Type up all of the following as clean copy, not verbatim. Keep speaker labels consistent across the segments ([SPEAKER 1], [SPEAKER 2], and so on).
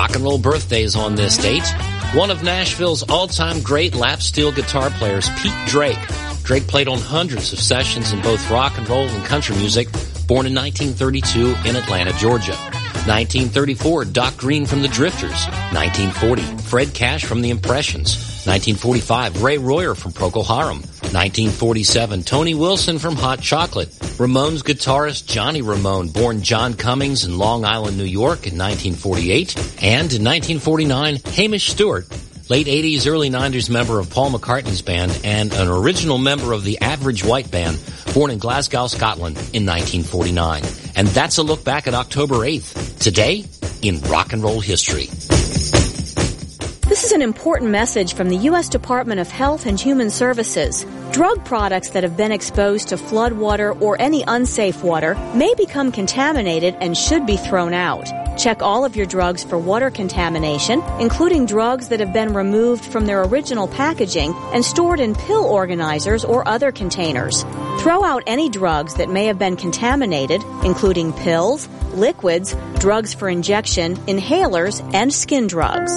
[SPEAKER 1] rock and roll birthdays on this date. One of Nashville's all-time great lap steel guitar players, Pete Drake. Drake played on hundreds of sessions in both rock and roll and country music, born in 1932 in Atlanta, Georgia. 1934, Doc Green from the Drifters. 1940, Fred Cash from the Impressions. 1945, Ray Royer from Procol Harum. 1947, Tony Wilson from Hot Chocolate. Ramones guitarist Johnny Ramone, born John Cummings in Long Island, New York in 1948. And in 1949, Hamish Stewart, late 80s, early 90s member of Paul McCartney's band and an original member of the Average White Band, born in Glasgow, Scotland in 1949. And that's a look back at October 8th, today in rock and roll history.
[SPEAKER 2] This is an important message from the U.S. Department of Health and Human Services. Drug products that have been exposed to flood water or any unsafe water may become contaminated and should be thrown out. Check all of your drugs for water contamination, including drugs that have been removed from their original packaging and stored in pill organizers or other containers. Throw out any drugs that may have been contaminated, including pills, liquids, drugs for injection, inhalers, and skin drugs.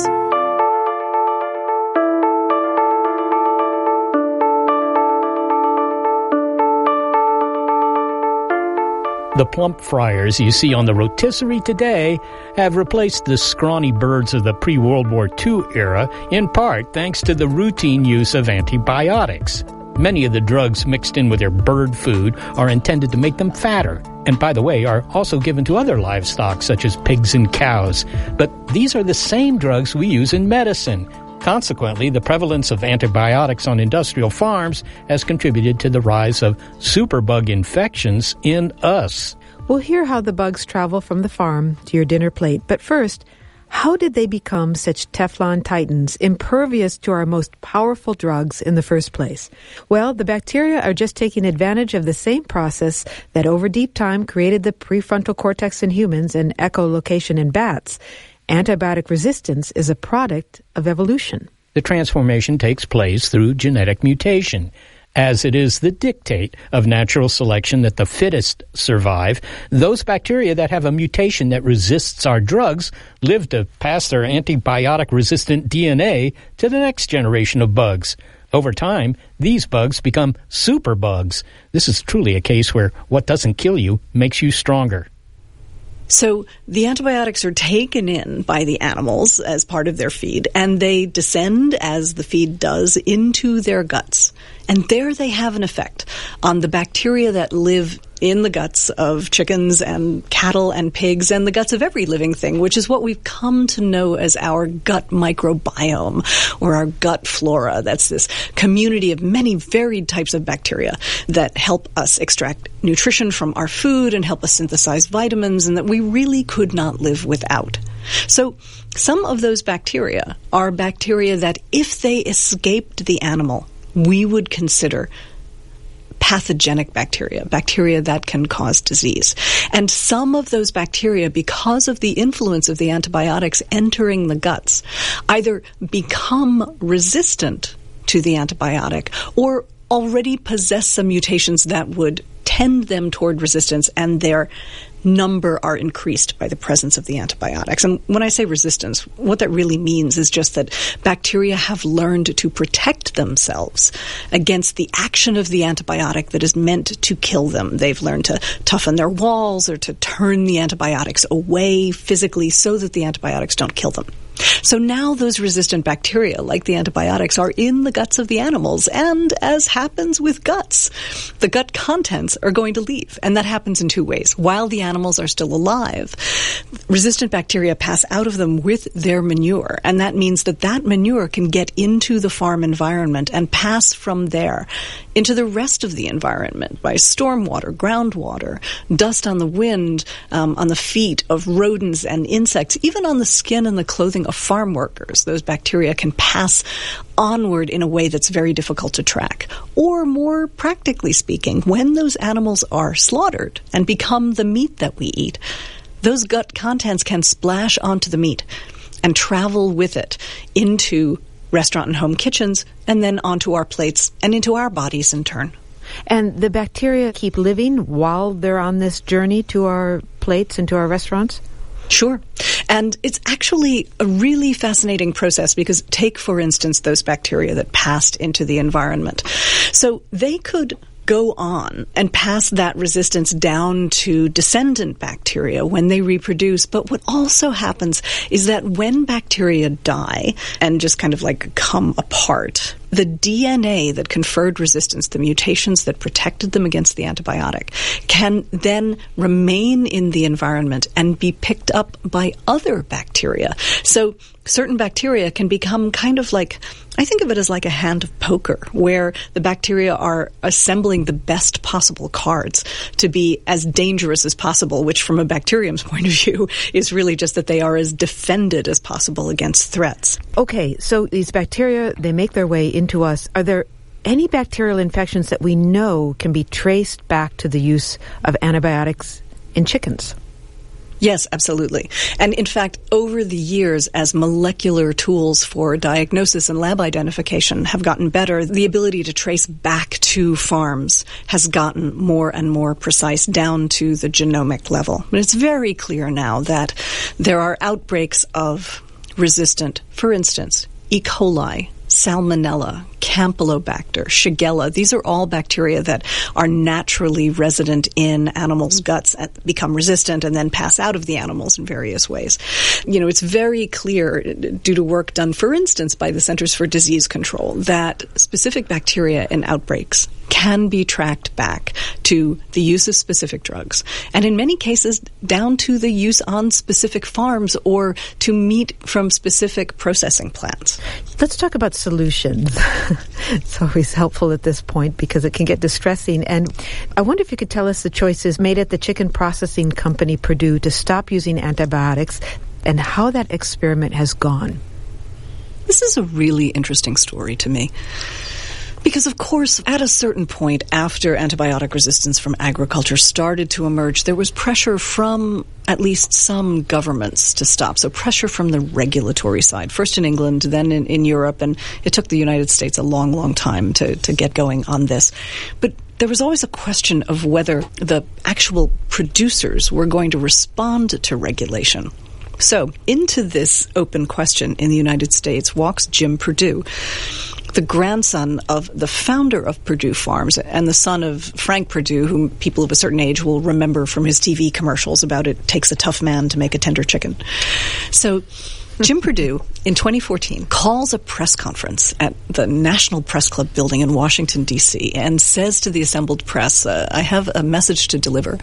[SPEAKER 3] The plump friars you see on the rotisserie today have replaced the scrawny birds of the pre-World War II era, in part thanks to the routine use of antibiotics. Many of the drugs mixed in with their bird food are intended to make them fatter, and by the way, are also given to other livestock such as pigs and cows. But these are the same drugs we use in medicine. Consequently, the prevalence of antibiotics on industrial farms has contributed to the rise of superbug infections in us.
[SPEAKER 4] We'll hear how the bugs travel from the farm to your dinner plate. But first, how did they become such Teflon titans, impervious to our most powerful drugs in the first place? Well, the bacteria are just taking advantage of the same process that over deep time created the prefrontal cortex in humans and echolocation in bats. Antibiotic resistance is a product of evolution.
[SPEAKER 3] The transformation takes place through genetic mutation. As it is the dictate of natural selection that the fittest survive, those bacteria that have a mutation that resists our drugs live to pass their antibiotic-resistant DNA to the next generation of bugs. Over time, these bugs become superbugs. This is truly a case where what doesn't kill you makes you stronger.
[SPEAKER 5] So the antibiotics are taken in by the animals as part of their feed, and they descend, as the feed does, into their guts. And there they have an effect on the bacteria that live in the guts of chickens and cattle and pigs and the guts of every living thing, which is what we've come to know as our gut microbiome or our gut flora. That's this community of many varied types of bacteria that help us extract nutrition from our food and help us synthesize vitamins, and that we really could not live without. So some of those bacteria are bacteria that if they escaped the animal, we would consider pathogenic bacteria, bacteria that can cause disease. And some of those bacteria, because of the influence of the antibiotics entering the guts, either become resistant to the antibiotic or already possess some mutations that would tend them toward resistance, and their number are increased by the presence of the antibiotics. And when I say resistance, what that really means is just that bacteria have learned to protect themselves against the action of the antibiotic that is meant to kill them. They've learned to toughen their walls or to turn the antibiotics away physically so that the antibiotics don't kill them. So now those resistant bacteria, like the antibiotics, are in the guts of the animals. And as happens with guts, the gut contents are going to leave. And that happens in two ways. While the animals are still alive, resistant bacteria pass out of them with their manure. And that means that that manure can get into the farm environment and pass from there into the rest of the environment by stormwater, groundwater, dust on the wind, on the feet of rodents and insects, even on the skin and the clothing of farm workers. Those bacteria can pass onward in a way that's very difficult to track. Or more practically speaking, when those animals are slaughtered and become the meat that we eat, those gut contents can splash onto the meat and travel with it into restaurant and home kitchens, and then onto our plates and into our bodies in turn.
[SPEAKER 4] And the bacteria keep living while they're on this journey to our plates and to our restaurants?
[SPEAKER 5] Sure. And it's actually a really fascinating process because take, for instance, those bacteria that passed into the environment. So they could go on and pass that resistance down to descendant bacteria when they reproduce. But what also happens is that when bacteria die and just kind of like come apart, the DNA that conferred resistance, the mutations that protected them against the antibiotic, can then remain in the environment and be picked up by other bacteria. So certain bacteria can become kind of like, I think of it as like a hand of poker, where the bacteria are assembling the best possible cards to be as dangerous as possible, which from a bacterium's point of view is really just that they are as defended as possible against threats.
[SPEAKER 4] Okay, so these bacteria, they make their way into us. Are there any bacterial infections that we know can be traced back to the use of antibiotics in chickens?
[SPEAKER 5] Yes, absolutely. And in fact, over the years, as molecular tools for diagnosis and lab identification have gotten better, the ability to trace back to farms has gotten more and more precise down to the genomic level. But it's very clear now that there are outbreaks of resistant, for instance, E. coli, Salmonella, Campylobacter, Shigella. These are all bacteria that are naturally resident in animals' guts and become resistant and then pass out of the animals in various ways. You know, it's very clear, due to work done, for instance, by the Centers for Disease Control, that specific bacteria in outbreaks can be tracked back to the use of specific drugs, and in many cases down to the use on specific farms or to meat from specific processing plants.
[SPEAKER 4] Let's talk about solutions. It's always helpful at this point because it can get distressing. And I wonder if you could tell us the choices made at the chicken processing company Perdue to stop using antibiotics and how that experiment has gone.
[SPEAKER 5] This is a really interesting story to me. Because, of course, at a certain point after antibiotic resistance from agriculture started to emerge, there was pressure from at least some governments to stop. So pressure from the regulatory side, first in England, then in Europe, and it took the United States a long, long time to get going on this. But there was always a question of whether the actual producers were going to respond to regulation. So into this open question in the United States walks Jim Perdue, the grandson of the founder of Perdue Farms and the son of Frank Perdue, whom people of a certain age will remember from his TV commercials about it takes a tough man to make a tender chicken. So Jim Perdue, in 2014, calls a press conference at the National Press Club building in Washington, D.C., and says to the assembled press, I have a message to deliver.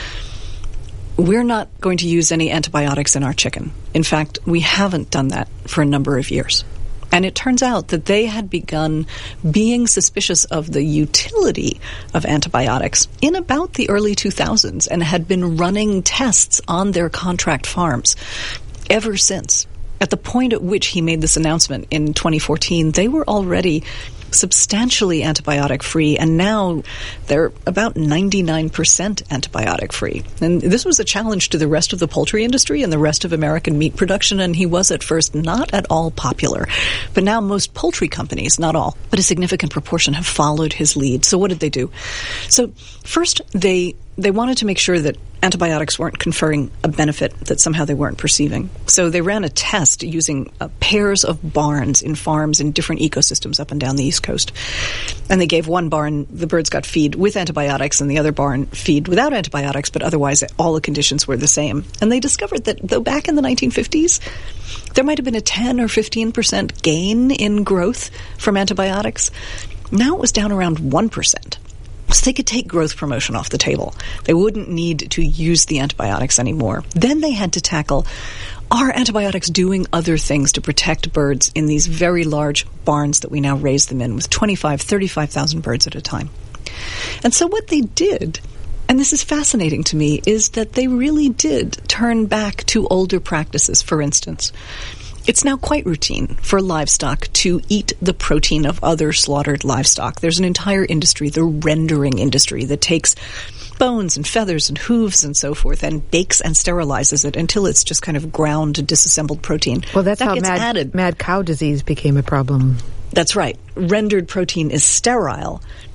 [SPEAKER 5] We're not going to use any antibiotics in our chicken. In fact, we haven't done that for a number of years. And it turns out that they had begun being suspicious of the utility of antibiotics in about the early 2000s and had been running tests on their contract farms ever since. At the point at which he made this announcement in 2014, they were already substantially antibiotic-free, and now they're about 99% antibiotic-free. And this was a challenge to the rest of the poultry industry and the rest of American meat production, and he was at first not at all popular. But now most poultry companies, not all, but a significant proportion, have followed his lead. So what did they do? So first, they wanted to make sure that antibiotics weren't conferring a benefit that somehow they weren't perceiving. So they ran a test using pairs of barns in farms in different ecosystems up and down the East Coast. And they gave one barn, the birds got feed with antibiotics, and the other barn feed without antibiotics, but otherwise all the conditions were the same. And they discovered that though back in the 1950s, there might have been a 10 or 15% gain in growth from antibiotics, now it was down around 1%. So they could take growth promotion off the table. They wouldn't need to use the antibiotics anymore. Then they had to tackle, are antibiotics doing other things to protect birds in these very large barns that we now raise them in with 35,000 birds at a time? And so what they did, and this is fascinating to me, is that they really did turn back to older practices. For instance, it's now quite routine for livestock to eat the protein of other slaughtered livestock. There's an entire industry, the rendering industry, that takes bones and feathers and hooves and so forth and bakes and sterilizes it until it's just kind of ground disassembled protein.
[SPEAKER 4] Well, that's how mad cow disease became a problem.
[SPEAKER 5] That's right. Rendered protein is sterile,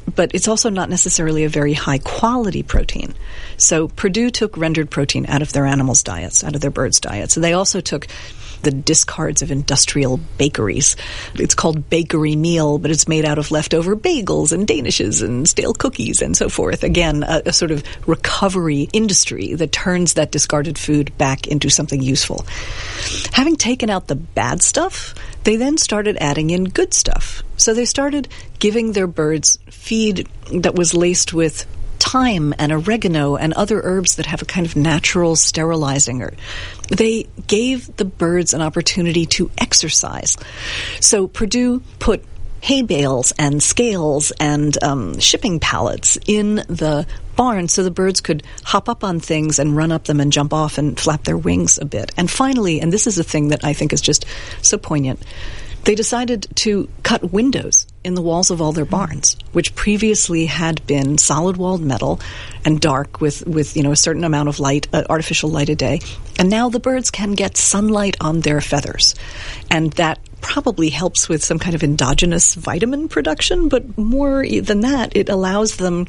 [SPEAKER 5] but it's also not necessarily a very high-quality protein. So Purdue took rendered protein out of their animals' diets, out of their birds' diets. So they also took the discards of industrial bakeries. It's called bakery meal, but it's made out of leftover bagels and danishes and stale cookies and so forth. Again, a sort of recovery industry that turns that discarded food back into something useful. Having taken out the bad stuff, they then started adding in good stuff. So they started giving their birds feed that was laced with thyme and oregano and other herbs that have a kind of natural sterilizing. They gave the birds an opportunity to exercise. So Purdue put hay bales and scales and shipping pallets in the barn so the birds could hop up on things and run up them and jump off and flap their wings a bit. And finally, and this is a thing that I think is just so poignant, they decided to cut windows in the walls of all their barns, which previously had been solid-walled metal and dark with a certain amount of light, artificial light a day. And now the birds can get sunlight on their feathers. And that probably helps with some kind of endogenous vitamin production, but more than that, it allows them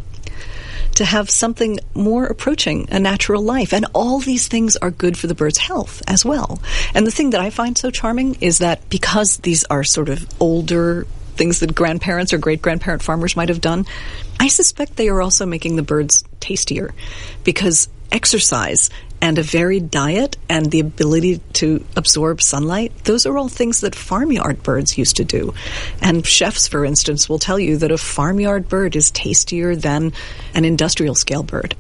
[SPEAKER 5] to have something more approaching a natural life. And all these things are good for the bird's health as well. And the thing that I find so charming is that because these are sort of older things that grandparents or great-grandparent farmers might have done, I suspect they are also making the birds tastier, because exercise and a varied diet and the ability to absorb sunlight, those are all things that farmyard birds used to do. And chefs, for instance, will tell you that a farmyard bird is tastier than an industrial-scale bird.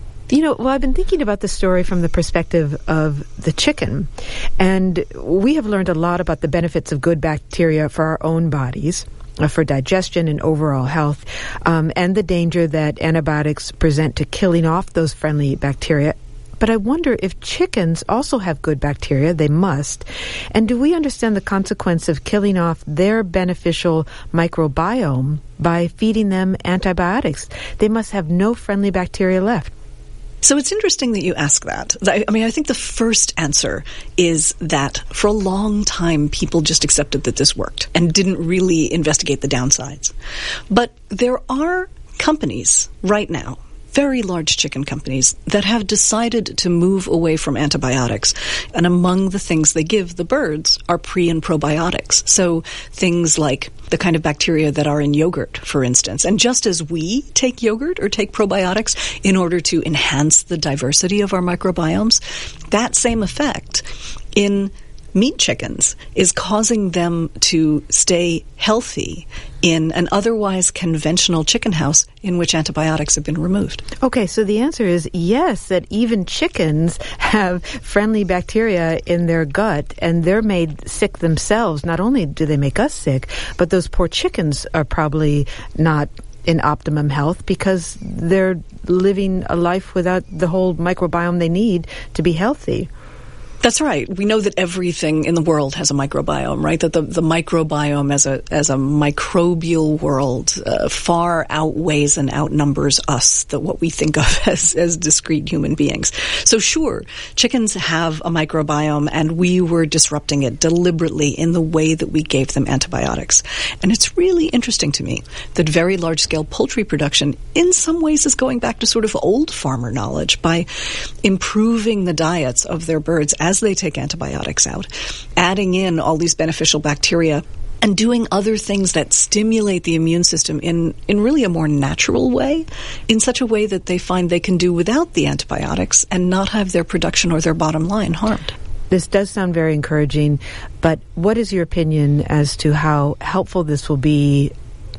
[SPEAKER 4] I've been thinking about the story from the perspective of the chicken, and we have learned a lot about the benefits of good bacteria for our own bodies, for digestion and overall health, and the danger that antibiotics present to killing off those friendly bacteria. But I wonder if chickens also have good bacteria. They must. And do we understand the consequence of killing off their beneficial microbiome by feeding them antibiotics? They must have no friendly bacteria left.
[SPEAKER 5] So it's interesting that you ask that. I think the first answer is that for a long time, people just accepted that this worked and didn't really investigate the downsides. But there are companies right now, very large chicken companies, that have decided to move away from antibiotics. And among the things they give the birds are pre- and probiotics. So things like the kind of bacteria that are in yogurt, for instance. And just as we take yogurt or take probiotics in order to enhance the diversity of our microbiomes, that same effect in meat chickens is causing them to stay healthy in an otherwise conventional chicken house in which antibiotics have been removed.
[SPEAKER 4] Okay, so the answer is yes, that even chickens have friendly bacteria in their gut, and they're made sick themselves. Not only do they make us sick, but those poor chickens are probably not in optimum health because they're living a life without the whole microbiome they need to be healthy.
[SPEAKER 5] That's right. We know that everything in the world has a microbiome, right? That the microbiome as a microbial world far outweighs and outnumbers us, that what we think of as discrete human beings. So sure, chickens have a microbiome, and we were disrupting it deliberately in the way that we gave them antibiotics. And it's really interesting to me that very large-scale poultry production in some ways is going back to sort of old farmer knowledge by improving the diets of their birds as they take antibiotics out, adding in all these beneficial bacteria, and doing other things that stimulate the immune system in really a more natural way, in such a way that they find they can do without the antibiotics and not have their production or their bottom line harmed.
[SPEAKER 4] This does sound very encouraging, but what is your opinion as to how helpful this will be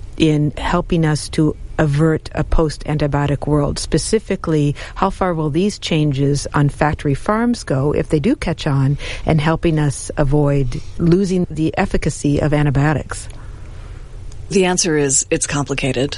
[SPEAKER 4] in helping us to avert a post-antibiotic world? Specifically, how far will these changes on factory farms go if they do catch on, and helping us avoid losing the efficacy of antibiotics?
[SPEAKER 5] The answer is it's complicated.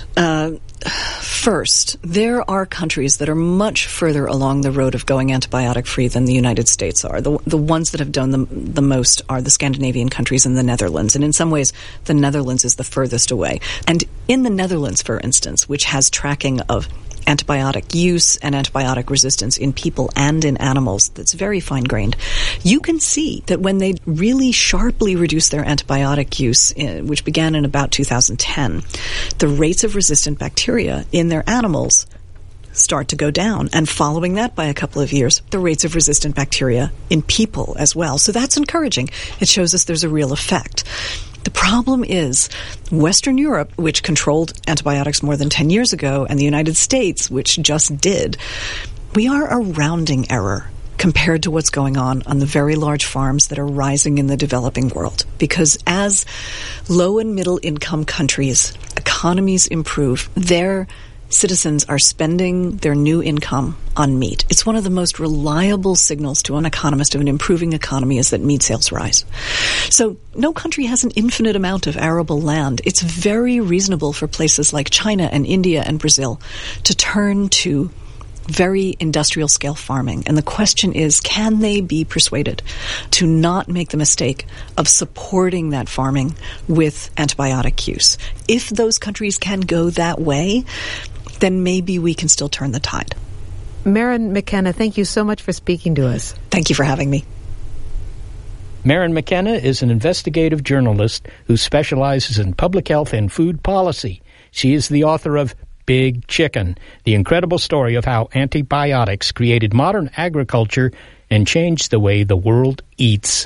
[SPEAKER 5] First, there are countries that are much further along the road of going antibiotic-free than the United States are. The ones that have done the most are the Scandinavian countries and the Netherlands. And in some ways, the Netherlands is the furthest away. And in the Netherlands, for instance, which has tracking of antibiotic use and antibiotic resistance in people and in animals that's very fine-grained, you can see that when they really sharply reduce their antibiotic use, which began in about 2010, the rates of resistant bacteria in their animals start to go down. And following that by a couple of years, the rates of resistant bacteria in people as well. So that's encouraging. It shows us there's a real effect. The problem is Western Europe, which controlled antibiotics more than 10 years ago, and the United States, which just did, we are a rounding error compared to what's going on the very large farms that are rising in the developing world. Because as low and middle income countries, economies improve, their citizens are spending their new income on meat. It's one of the most reliable signals to an economist of an improving economy is that meat sales rise. So no country has an infinite amount of arable land. It's very reasonable for places like China and India and Brazil to turn to very industrial scale farming. And the question is, can they be persuaded to not make the mistake of supporting that farming with antibiotic use? If those countries can go that way, then maybe we can still turn the tide.
[SPEAKER 4] Maren McKenna, thank you so much for speaking to us.
[SPEAKER 5] Thank you for having me.
[SPEAKER 3] Maren McKenna is an investigative journalist who specializes in public health and food policy. She is the author of Big Chicken, the incredible story of how antibiotics created modern agriculture and changed the way the world eats.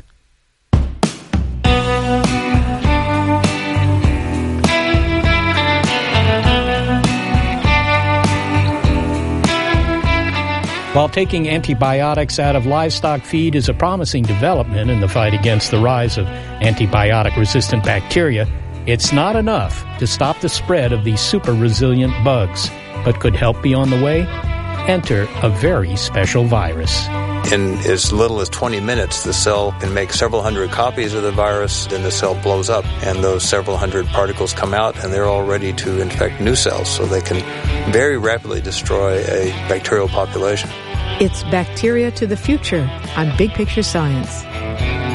[SPEAKER 3] While taking antibiotics out of livestock feed is a promising development in the fight against the rise of antibiotic-resistant bacteria, it's not enough to stop the spread of these super-resilient bugs, but could help be on the way. Enter a very special virus.
[SPEAKER 6] In as little as 20 minutes, the cell can make several hundred copies of the virus, then the cell blows up, and those several hundred particles come out, and they're all ready to infect new cells, so they can very rapidly destroy a bacterial population.
[SPEAKER 4] It's Bacteria to the Future on Big Picture Science.